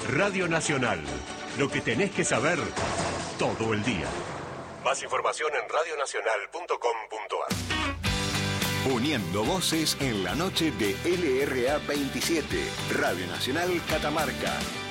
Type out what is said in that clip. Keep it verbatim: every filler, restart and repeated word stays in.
Radio Nacional. Lo que tenés que saber todo el día. Más información en radio nacional punto com punto a r. Uniendo voces en la noche de L R A veintisiete. Radio Nacional Catamarca.